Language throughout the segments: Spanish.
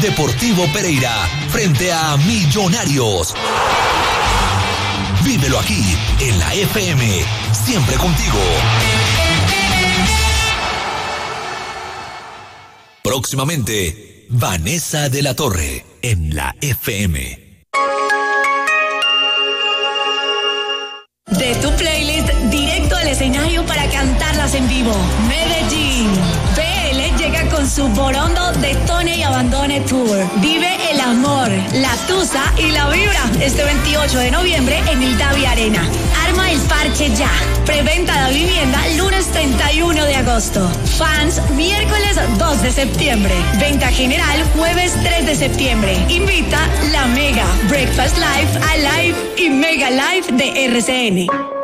Deportivo Pereira frente a Millonarios. Vívelo aquí en la FM, siempre contigo. Próximamente, Vanessa de la Torre en la FM. De tu playlist directo al escenario para cantarlas en vivo. Medellín. PL llega con su Borondo Detone y Abandone Tour. Vive el amor, la tusa y la vibra este 28 de noviembre en el Davi Arena. Arma el parche ya. Preventa de vivienda lunes 31 de agosto. Fans miércoles 2 de septiembre. Venta general jueves 3 de septiembre. Invita La Mega, Breakfast Live, Alive y Mega Live de RCN.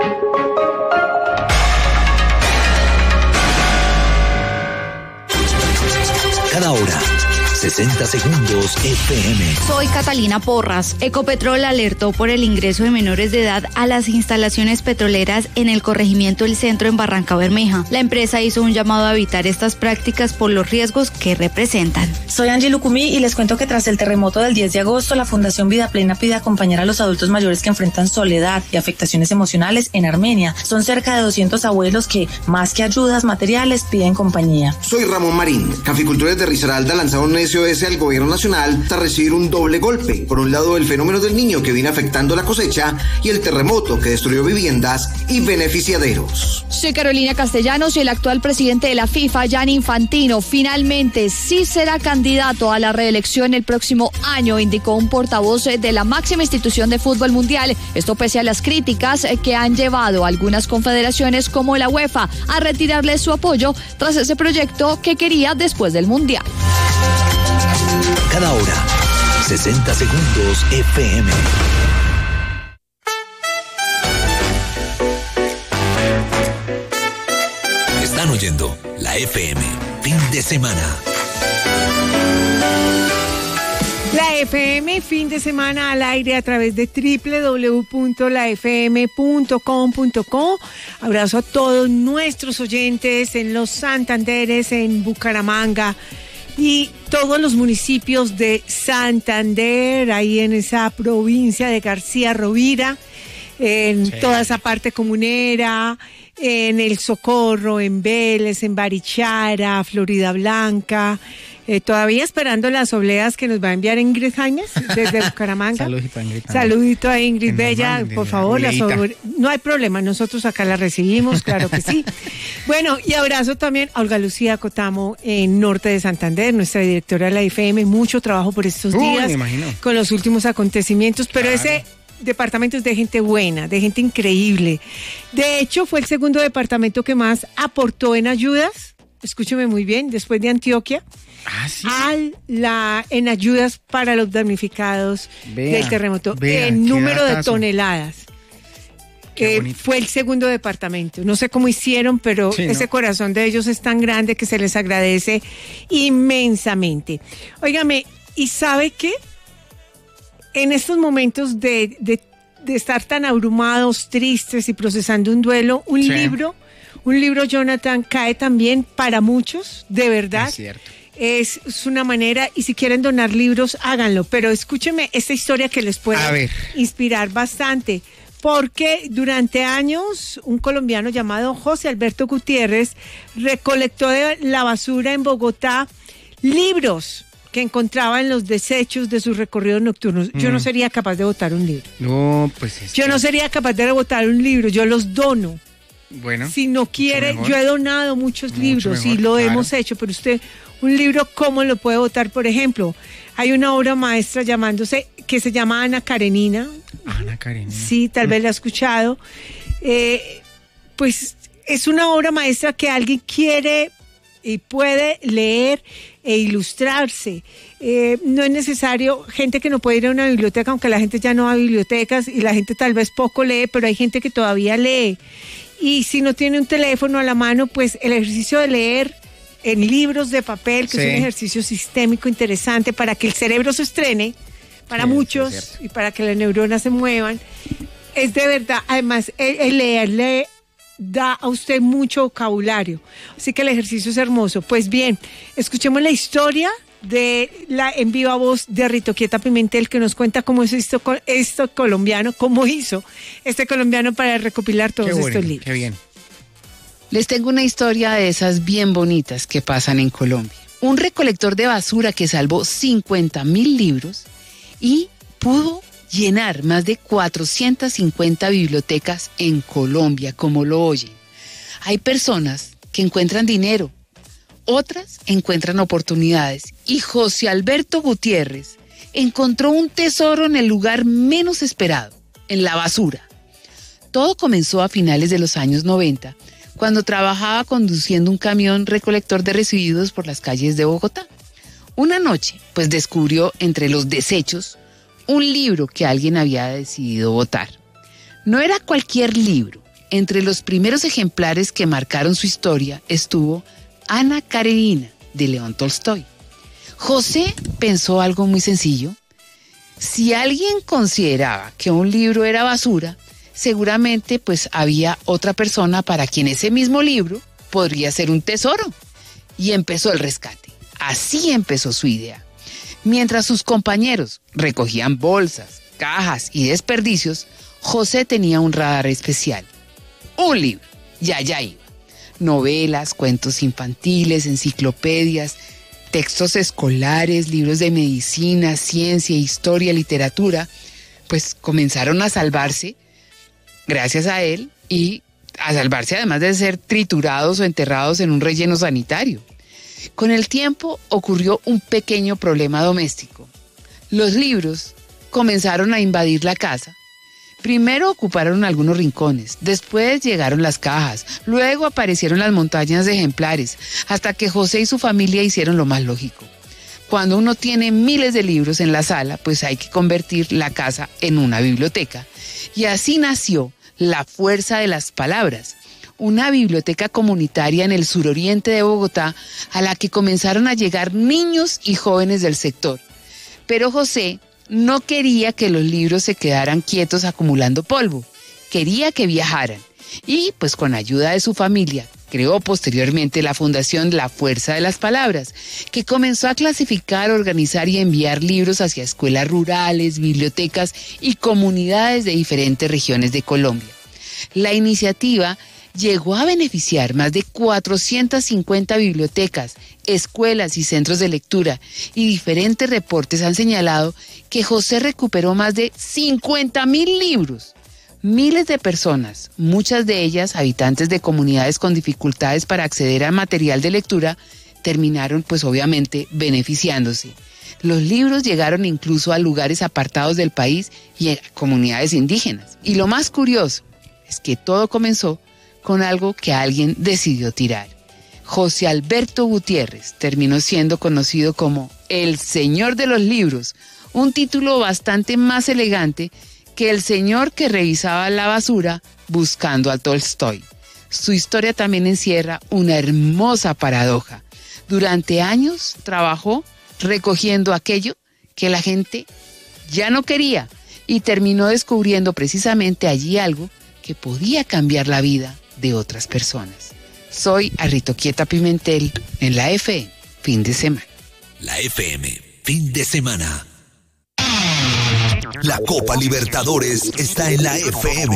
Cada hora, 60 segundos FM. Soy Catalina Porras. Ecopetrol alertó por el ingreso de menores de edad a las instalaciones petroleras en el corregimiento El Centro en Barranca Bermeja. La empresa hizo un llamado a evitar estas prácticas por los riesgos que representan. Soy Angie Lucumí y les cuento que tras el terremoto del 10 de agosto, la Fundación Vida Plena pide acompañar a los adultos mayores que enfrentan soledad y afectaciones emocionales en Armenia. Son cerca de 200 abuelos que, más que ayudas materiales, piden compañía. Soy Ramón Marín. Caficultores de Risaralda lanzaron un SOS al gobierno nacional tras recibir un doble golpe. Por un lado, el fenómeno del Niño que viene afectando la cosecha y el terremoto que destruyó viviendas y beneficiaderos. Soy Carolina Castellanos y el actual presidente de la FIFA, Gianni Infantino, finalmente sí será candidato a la reelección el próximo año, indicó un portavoz de la máxima institución de fútbol mundial. Esto pese a las críticas que han llevado a algunas confederaciones como la UEFA a retirarle su apoyo tras ese proyecto que quería después del Mundial. Cada hora, 60 segundos FM. Están oyendo la FM, fin de semana. La FM, fin de semana al aire a través de www.lafm.com.co. Abrazo a todos nuestros oyentes en los Santanderes, en Bucaramanga y todos los municipios de Santander, ahí en esa provincia de García Rovira, en toda esa parte comunera, en El Socorro, en Vélez, en Barichara, Florida Blanca. Todavía esperando las obleas que nos va a enviar Ingrid Jaimes desde Bucaramanga. Saludito a Ingrid. Saludito a Ingrid Bella, por favor. No hay problema, nosotros acá la recibimos, claro que sí. Bueno, y abrazo también a Olga Lucía Cotamo en Norte de Santander, nuestra directora de la IFM. Mucho trabajo por estos días con los últimos acontecimientos, pero ese departamento es de gente buena, de gente increíble. De hecho, fue el segundo departamento que más aportó en ayudas, escúcheme muy bien, después de Antioquia. ¿Sí? En ayudas para los damnificados del terremoto, en número de toneladas. Fue el segundo departamento. No sé cómo hicieron, pero ese corazón de ellos es tan grande que se les agradece inmensamente. Óigame, ¿y sabe qué? En estos momentos de estar tan abrumados, tristes y procesando un duelo, un libro, Jonathan, cae también para muchos, de verdad. Es cierto. Es una manera, y si quieren donar libros, háganlo, pero escúcheme esta historia que les puede inspirar bastante, porque durante años un colombiano llamado José Alberto Gutiérrez recolectó de la basura en Bogotá libros que encontraba en los desechos de sus recorridos nocturnos. Yo no sería capaz de botar un libro. No, pues yo no sería capaz de botar un libro, yo los dono. Bueno. Si no quiere, yo he donado muchos libros y lo hemos hecho, pero usted, un libro, ¿cómo lo puede botar? Por ejemplo, hay una obra maestra que se llama Ana Karenina. Ana Karenina. Sí, tal vez la ha escuchado. Pues es una obra maestra que alguien quiere y puede leer e ilustrarse. No es necesario, gente que no puede ir a una biblioteca, aunque la gente ya no va a bibliotecas y la gente tal vez poco lee, pero hay gente que todavía lee. Y si no tiene un teléfono a la mano, pues el ejercicio de leer en libros de papel, que es un ejercicio sistémico interesante para que el cerebro se estrene, para muchos, y para que las neuronas se muevan, es de verdad. Además, el leer le da a usted mucho vocabulario, así que el ejercicio es hermoso. Pues bien, escuchemos la historia en viva voz de Rito Quieta Pimentel, que nos cuenta cómo es cómo hizo este colombiano para recopilar todos estos libros. Qué bien. Les tengo una historia de esas bien bonitas que pasan en Colombia. Un recolector de basura que salvó 50.000 libros y pudo llenar más de 450 bibliotecas en Colombia, como lo oyen. Hay personas que encuentran dinero, otras encuentran oportunidades, y José Alberto Gutiérrez encontró un tesoro en el lugar menos esperado, en la basura. Todo comenzó a finales de los años 90, cuando trabajaba conduciendo un camión recolector de residuos por las calles de Bogotá. Una noche, pues descubrió entre los desechos un libro que alguien había decidido botar. No era cualquier libro. Entre los primeros ejemplares que marcaron su historia estuvo Ana Karenina, de León Tolstoy. José pensó algo muy sencillo. Si alguien consideraba que un libro era basura, seguramente pues había otra persona para quien ese mismo libro podría ser un tesoro. Y empezó el rescate. Así empezó su idea. Mientras sus compañeros recogían bolsas, cajas y desperdicios, José tenía un radar especial. Un libro, ya iba. Novelas, cuentos infantiles, enciclopedias, textos escolares, libros de medicina, ciencia, historia, literatura, pues comenzaron a salvarse gracias a él, y a salvarse además de ser triturados o enterrados en un relleno sanitario. Con el tiempo ocurrió un pequeño problema doméstico. Los libros comenzaron a invadir la casa. Primero ocuparon algunos rincones, después llegaron las cajas, luego aparecieron las montañas de ejemplares, hasta que José y su familia hicieron lo más lógico. Cuando uno tiene miles de libros en la sala, pues hay que convertir la casa en una biblioteca. Y así nació La Fuerza de las Palabras, una biblioteca comunitaria en el suroriente de Bogotá, a la que comenzaron a llegar niños y jóvenes del sector. Pero José no quería que los libros se quedaran quietos acumulando polvo, quería que viajaran. Y pues con ayuda de su familia, creó posteriormente la Fundación La Fuerza de las Palabras, que comenzó a clasificar, organizar y enviar libros hacia escuelas rurales, bibliotecas y comunidades de diferentes regiones de Colombia. La iniciativa llegó a beneficiar más de 450 bibliotecas, escuelas y centros de lectura, y diferentes reportes han señalado que José recuperó más de 50.000 libros. Miles de personas, muchas de ellas habitantes de comunidades con dificultades para acceder al material de lectura, terminaron pues obviamente beneficiándose. Los libros llegaron incluso a lugares apartados del país y a comunidades indígenas. Y lo más curioso es que todo comenzó con algo que alguien decidió tirar. José Alberto Gutiérrez terminó siendo conocido como el Señor de los Libros, un título bastante más elegante que el señor que revisaba la basura buscando a Tolstoy. Su historia también encierra una hermosa paradoja. Durante años trabajó recogiendo aquello que la gente ya no quería y terminó descubriendo precisamente allí algo que podía cambiar la vida de otras personas. Soy Rito Quieta Pimentel en la FM, fin de semana. La FM, fin de semana. La Copa Libertadores está en la FM.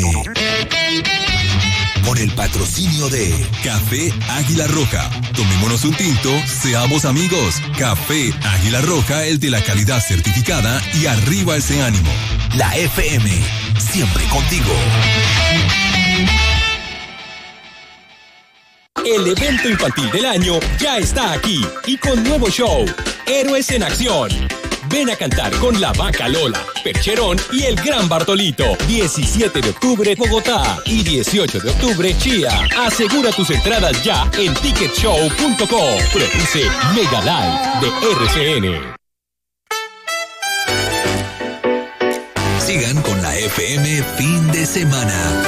Con el patrocinio de Café Águila Roja. Tomémonos un tinto, seamos amigos. Café Águila Roja, el de la calidad certificada, y arriba ese ánimo. La FM, siempre contigo. El evento infantil del año ya está aquí y con nuevo show, Héroes en Acción. Ven a cantar con La Vaca Lola, Percherón y el Gran Bartolito. 17 de octubre, Bogotá, y 18 de octubre, Chía. Asegura tus entradas ya en ticketshow.co. Produce Mega Live de RCN. Sigan con la FM fin de semana.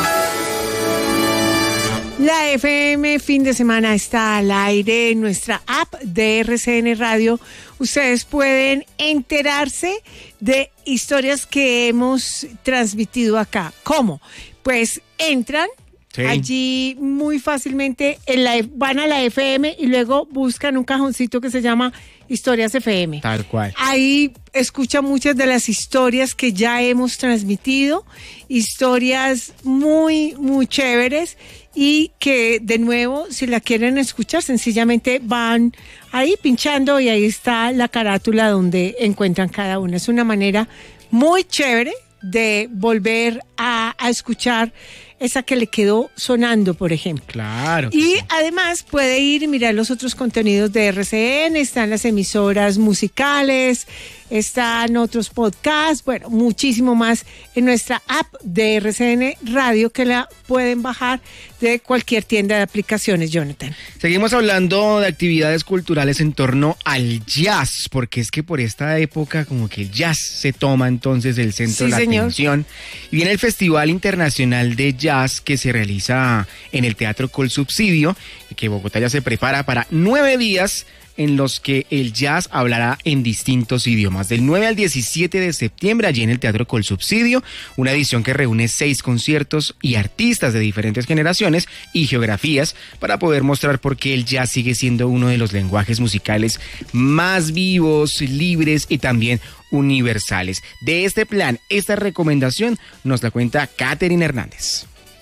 La FM fin de semana está al aire en nuestra app de RCN Radio. Ustedes pueden enterarse de historias que hemos transmitido acá. ¿Cómo? Pues entran allí muy fácilmente, van a la FM y luego buscan un cajoncito que se llama Historias FM. Tal cual. Ahí escucha muchas de las historias que ya hemos transmitido, historias muy, muy chéveres y que de nuevo, si la quieren escuchar, sencillamente van ahí pinchando y ahí está la carátula donde encuentran cada una. Es una manera muy chévere de volver a escuchar esa que le quedó sonando, por ejemplo. Claro. Y además puede ir y mirar los otros contenidos de RCN, están las emisoras musicales, están otros podcasts, bueno, muchísimo más en nuestra app de RCN Radio que la pueden bajar de cualquier tienda de aplicaciones, Jonathan. Seguimos hablando de actividades culturales en torno al jazz, porque es que por esta época como que el jazz se toma entonces el centro de la atención. Y viene el Festival Internacional de Jazz que se realiza en el Teatro Colsubsidio, que Bogotá ya se prepara para 9 días en los que el jazz hablará en distintos idiomas. Del 9 al 17 de septiembre, allí en el Teatro Colsubsidio, una edición que reúne 6 conciertos y artistas de diferentes generaciones y geografías para poder mostrar por qué el jazz sigue siendo uno de los lenguajes musicales más vivos, libres y también universales. De este plan, esta recomendación nos la cuenta Katherine Hernández.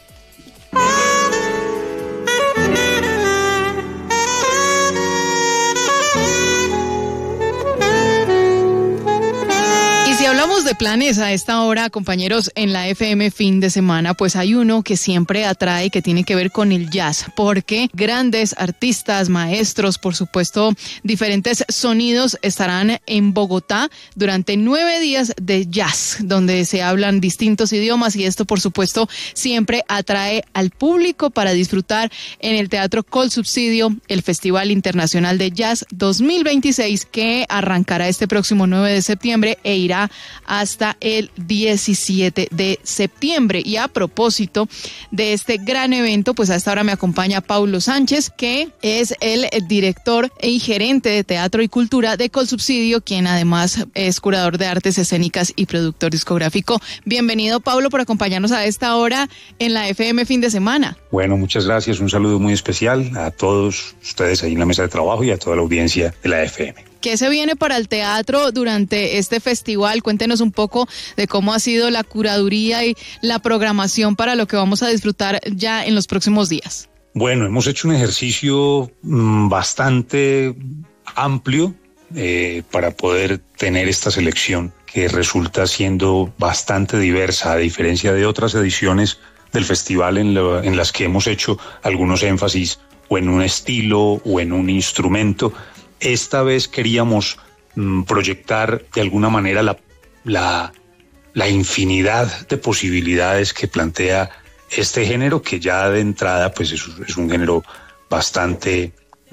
Si hablamos de planes a esta hora, compañeros, en la FM fin de semana, pues hay uno que siempre atrae, que tiene que ver con el jazz, porque grandes artistas, maestros, por supuesto, diferentes sonidos estarán en Bogotá durante 9 días de jazz, donde se hablan distintos idiomas y esto, por supuesto, siempre atrae al público para disfrutar en el Teatro Colsubsidio, el Festival Internacional de Jazz 2026, que arrancará este próximo 9 de septiembre e irá hasta el 17 de septiembre. Y a propósito de este gran evento, pues a esta hora me acompaña Paulo Sánchez, que es el director y gerente de Teatro y Cultura de Colsubsidio, quien además es curador de artes escénicas y productor discográfico. Bienvenido, Paulo, por acompañarnos a esta hora en la FM fin de semana. Bueno, muchas gracias. Un saludo muy especial a todos ustedes ahí en la mesa de trabajo y a toda la audiencia de la FM. ¿Qué se viene para el teatro durante este festival? Cuéntenos un poco de cómo ha sido la curaduría y la programación para lo que vamos a disfrutar ya en los próximos días. Bueno, hemos hecho un ejercicio bastante amplio para poder tener esta selección que resulta siendo bastante diversa, a diferencia de otras ediciones del festival en las que hemos hecho algunos énfasis o en un estilo o en un instrumento. Esta vez queríamos proyectar de alguna manera la infinidad de posibilidades que plantea este género, que ya de entrada pues es un género bastante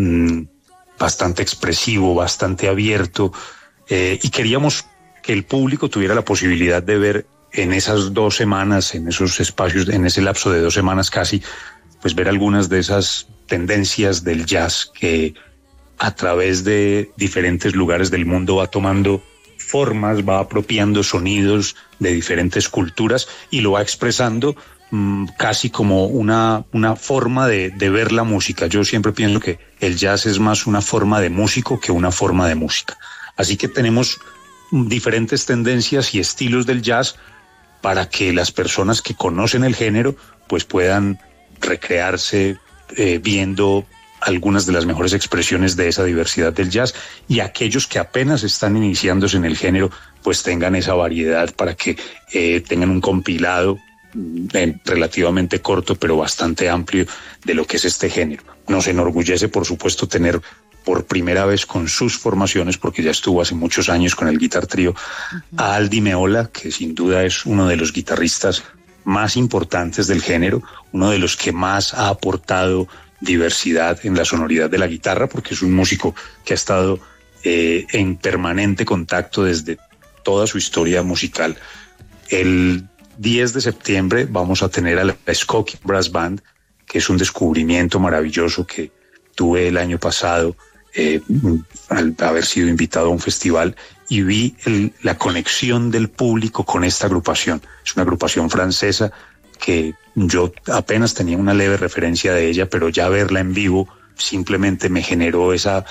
expresivo, bastante abierto, y queríamos que el público tuviera la posibilidad de ver en esas 2 semanas, en esos espacios, en ese lapso de 2 semanas casi, pues ver algunas de esas tendencias del jazz que a través de diferentes lugares del mundo va tomando formas, va apropiando sonidos de diferentes culturas y lo va expresando casi como una forma de ver la música. Yo siempre pienso que el jazz es más una forma de músico que una forma de música. Así que tenemos diferentes tendencias y estilos del jazz para que las personas que conocen el género pues puedan recrearse viendo algunas de las mejores expresiones de esa diversidad del jazz, y aquellos que apenas están iniciándose en el género pues tengan esa variedad para que tengan un compilado relativamente corto pero bastante amplio de lo que es este género. Nos enorgullece por supuesto tener por primera vez con sus formaciones, porque ya estuvo hace muchos años con el Guitar Trío, a Aldi Meola, que sin duda es uno de los guitarristas más importantes del género, uno de los que más ha aportado diversidad en la sonoridad de la guitarra, porque es un músico que ha estado en permanente contacto desde toda su historia musical. El 10 de septiembre vamos a tener a la Skokie Brass Band, que es un descubrimiento maravilloso que tuve el año pasado al haber sido invitado a un festival y vi la conexión del público con esta agrupación. Es una agrupación francesa que yo apenas tenía una leve referencia de ella, pero ya verla en vivo simplemente me generó esa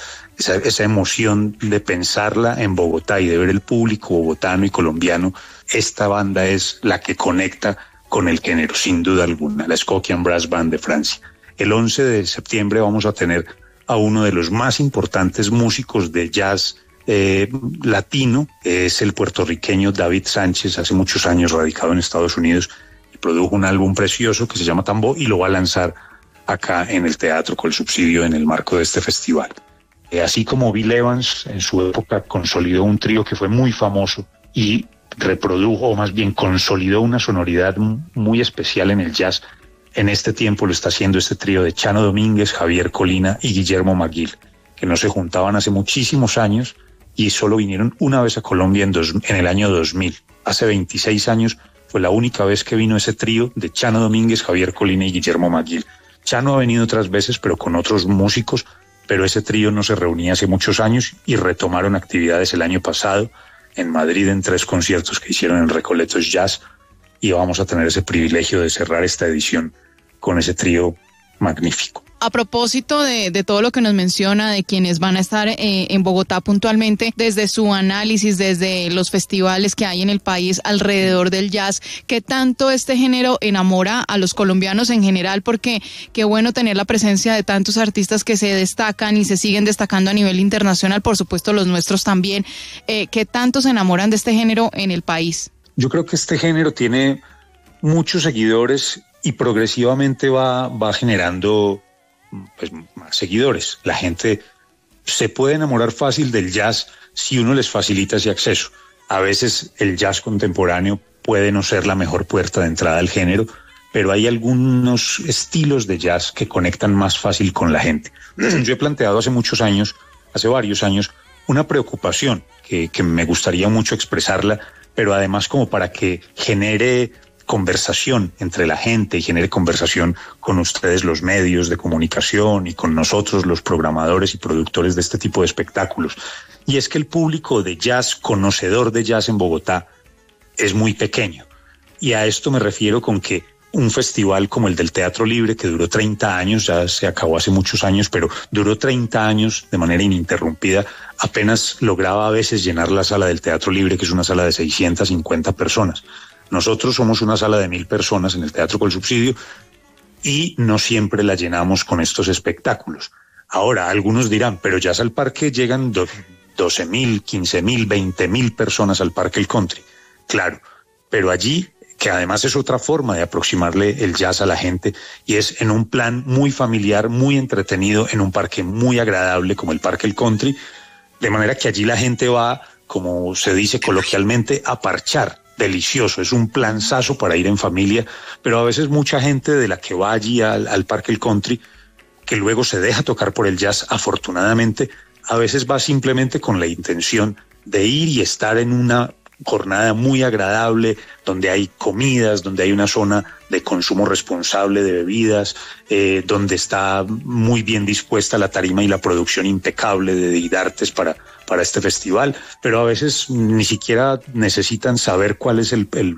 emoción de pensarla en Bogotá y de ver el público bogotano y colombiano. Esta banda es la que conecta con el género, sin duda alguna, la Skokian Brass Band de Francia. El 11 de septiembre vamos a tener a uno de los más importantes músicos de jazz latino, es el puertorriqueño David Sánchez, hace muchos años radicado en Estados Unidos, y produjo un álbum precioso que se llama Tambó y lo va a lanzar acá en el teatro con el subsidio en el marco de este festival. Así como Bill Evans en su época consolidó un trío que fue muy famoso y reprodujo, o más bien consolidó una sonoridad muy especial en el jazz, en este tiempo lo está haciendo este trío de Chano Domínguez, Javier Colina y Guillermo McGill, que no se juntaban hace muchísimos años y solo vinieron una vez a Colombia en el año 2000. Hace 26 años fue la única vez que vino ese trío de Chano Domínguez, Javier Colina y Guillermo McGill. Chano ha venido otras veces, pero con otros músicos, pero ese trío no se reunía hace muchos años y retomaron actividades el año pasado en Madrid en 3 conciertos que hicieron en Recoletos Jazz, y vamos a tener ese privilegio de cerrar esta edición con ese trío magnífico. A propósito de todo lo que nos menciona, de quienes van a estar en Bogotá puntualmente, desde su análisis, desde los festivales que hay en el país alrededor del jazz, ¿qué tanto este género enamora a los colombianos en general? Porque qué bueno tener la presencia de tantos artistas que se destacan y se siguen destacando a nivel internacional, por supuesto los nuestros también. ¿Qué tanto se enamoran de este género en el país? Yo creo que este género tiene muchos seguidores y progresivamente va generando pues más seguidores. La gente se puede enamorar fácil del jazz si uno les facilita ese acceso. A veces el jazz contemporáneo puede no ser la mejor puerta de entrada al género, pero hay algunos estilos de jazz que conectan más fácil con la gente. Yo he planteado hace varios años, una preocupación que me gustaría mucho expresarla, pero además como para que genere conversación entre la gente y genere conversación con ustedes los medios de comunicación y con nosotros los programadores y productores de este tipo de espectáculos. Y es que el público de jazz, conocedor de jazz en Bogotá, es muy pequeño. Y a esto me refiero con que un festival como el del Teatro Libre, que duró 30 años, ya se acabó hace muchos años, pero duró 30 años de manera ininterrumpida, apenas lograba a veces llenar la sala del Teatro Libre, que es una sala de 650 personas. Nosotros somos una sala de 1,000 personas en el Teatro con Subsidio y no siempre la llenamos con estos espectáculos. Ahora, algunos dirán, pero ya al parque llegan 12,000, 15,000, 20,000 personas al Parque El Country. Claro, pero allí, que además es otra forma de aproximarle el jazz a la gente, y es en un plan muy familiar, muy entretenido, en un parque muy agradable como el Parque El Country, de manera que allí la gente va, como se dice coloquialmente, a parchar. Delicioso, es un planzazo para ir en familia, pero a veces mucha gente de la que va allí al Parque El Country, que luego se deja tocar por el jazz, afortunadamente, a veces va simplemente con la intención de ir y estar en una jornada muy agradable, donde hay comidas, donde hay una zona de consumo responsable de bebidas, donde está muy bien dispuesta la tarima y la producción impecable de Didartes para este festival, pero a veces ni siquiera necesitan saber cuál es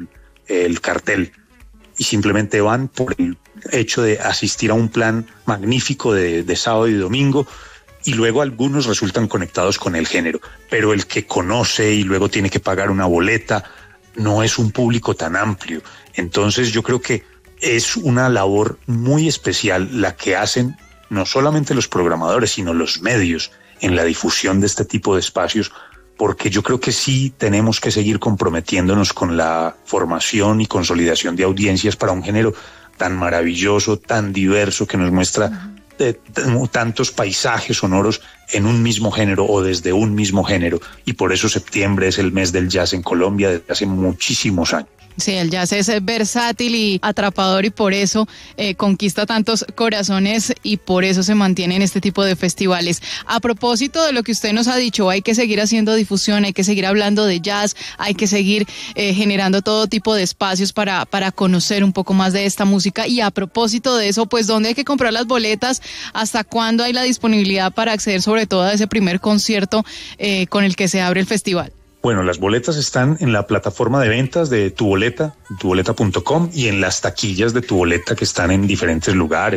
el cartel y simplemente van por el hecho de asistir a un plan magnífico de sábado y domingo, y luego algunos resultan conectados con el género, pero el que conoce y luego tiene que pagar una boleta no es un público tan amplio. Entonces yo creo que es una labor muy especial la que hacen no solamente los programadores, sino los medios en la difusión de este tipo de espacios, porque yo creo que sí tenemos que seguir comprometiéndonos con la formación y consolidación de audiencias para un género tan maravilloso, tan diverso, que nos muestra tantos paisajes sonoros en un mismo género o desde un mismo género, y por eso septiembre es el mes del jazz en Colombia desde hace muchísimos años. Sí, el jazz es versátil y atrapador, y por eso conquista tantos corazones y por eso se mantiene en este tipo de festivales. A propósito de lo que usted nos ha dicho, hay que seguir haciendo difusión, hay que seguir hablando de jazz, hay que seguir generando todo tipo de espacios para conocer un poco más de esta música. Y a propósito de eso, pues ¿dónde hay que comprar las boletas? ¿Hasta cuándo hay la disponibilidad para acceder sobre todo a ese primer concierto con el que se abre el festival? Bueno, las boletas están en la plataforma de ventas de tuboleta.com, y en las taquillas de Tu Boleta que están en diferentes lugares,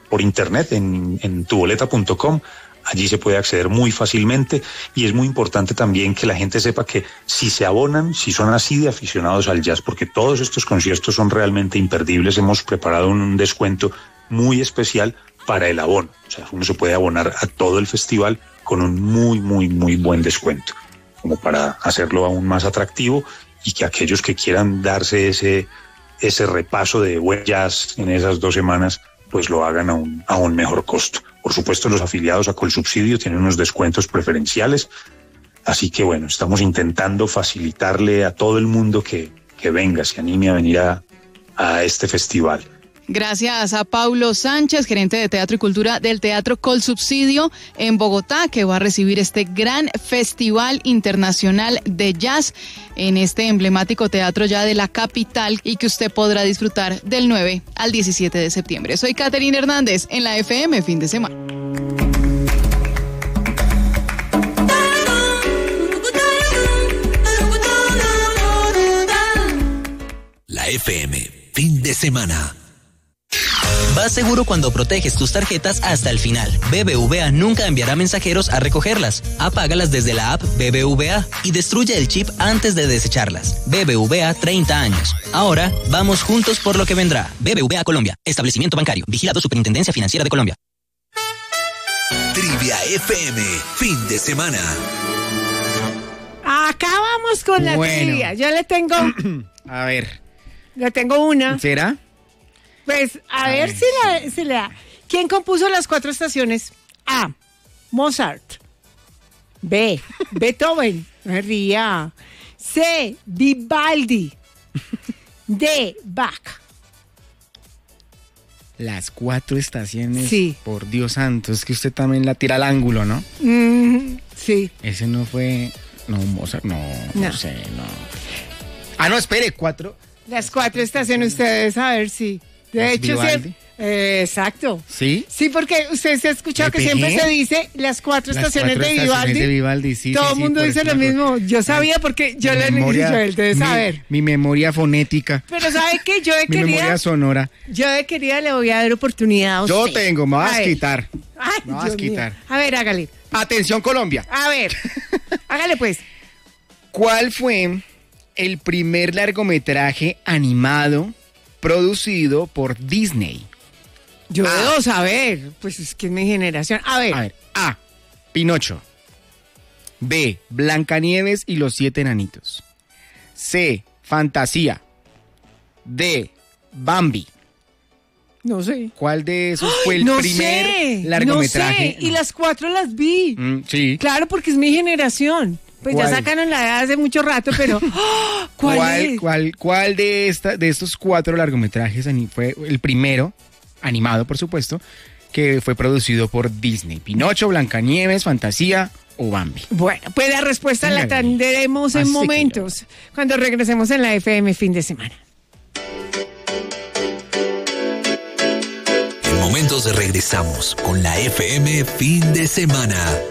por internet en tuboleta.com. Allí se puede acceder muy fácilmente y es muy importante también que la gente sepa que si se abonan, si son así de aficionados al jazz, porque todos estos conciertos son realmente imperdibles, hemos preparado un descuento muy especial para el abono. O sea, uno se puede abonar a todo el festival con un muy, muy, muy buen descuento, como para hacerlo aún más atractivo y que aquellos que quieran darse ese repaso de buen jazz en esas 2 semanas, pues lo hagan a un mejor costo. Por supuesto, los afiliados a Colsubsidio tienen unos descuentos preferenciales, así que bueno, estamos intentando facilitarle a todo el mundo que venga, se anime a venir a este festival. Gracias a Paulo Sánchez, gerente de Teatro y Cultura del Teatro Colsubsidio en Bogotá, que va a recibir este gran Festival Internacional de Jazz en este emblemático teatro ya de la capital y que usted podrá disfrutar del 9 al 17 de septiembre. Soy Catherine Hernández en la FM Fin de Semana. La FM Fin de Semana. Vas seguro cuando proteges tus tarjetas hasta el final. BBVA nunca enviará mensajeros a recogerlas. Apágalas desde la app BBVA y destruye el chip antes de desecharlas. BBVA 30 años. Ahora vamos juntos por lo que vendrá. BBVA Colombia. Establecimiento bancario. Vigilado Superintendencia Financiera de Colombia. Trivia FM Fin de Semana. Acá vamos con la trivia. Yo le tengo... A ver. Le tengo una. ¿Será? Pues, a ver si le da. ¿Quién compuso las 4 estaciones? A. Mozart. B. Beethoven. Me ría. C. Vivaldi. D. Bach. Las 4 estaciones. Sí. Por Dios santo, es que usted también la tira al ángulo, ¿no? Sí. Ese no fue... No, Mozart, no sé, no. Ah, no, espere, 4. Las 4 estaciones, ustedes a ver si... De hecho, Vivaldi. Exacto. ¿Sí? Sí, porque usted se ha escuchado que siempre se dice las 4 estaciones de Vivaldi. Sí, todo el mundo dice lo mismo. Yo sabía porque yo le dije, él debe saber. Mi memoria fonética. Pero ¿sabe qué? Yo mi memoria sonora. Yo de querida le voy a dar oportunidad a usted. Yo tengo, me vas a quitar. Ay, me vas a quitar. A ver, hágale. Atención, Colombia. A ver, hágale pues. ¿Cuál fue el primer largometraje animado producido por Disney? Yo debo saber, pues es que es mi generación. A ver. A. Pinocho. B. Blancanieves y los 7 enanitos. C. Fantasía. D. Bambi. No sé. ¿Cuál de esos fue el primer largometraje? No sé, y las 4 las vi. Sí. Claro, porque es mi generación. Pues ya sacaron la edad hace mucho rato, pero ¿Cuál de estos 4 largometrajes fue el primero, animado por supuesto, que fue producido por Disney? ¿Pinocho, Blancanieves, Fantasía o Bambi? Bueno, pues la respuesta la tendremos en momentos, cuando regresemos en la FM Fin de Semana. En momentos regresamos con la FM Fin de Semana.